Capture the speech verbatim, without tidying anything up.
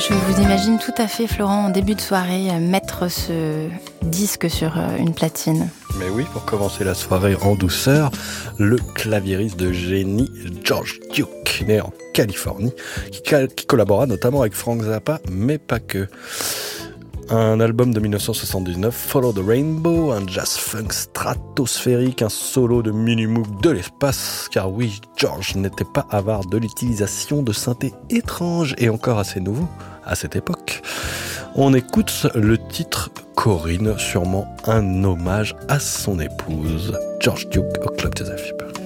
Je vous imagine tout à fait, Florent, en début de soirée, mettre ce disque sur une platine. Mais oui, pour commencer la soirée en douceur, le claviériste de génie George Duke, né en Californie, qui, qui collabora notamment avec Frank Zappa, mais pas que. Un album de dix-neuf cent soixante-dix-neuf, Follow the Rainbow, un jazz funk stratosphérique, un solo de mini-moog de l'espace, car oui, George n'était pas avare de l'utilisation de synthés étranges et encore assez nouveaux à cette époque. On écoute le titre Corinne, sûrement un hommage à son épouse, George Duke, au Club Jazz F I B.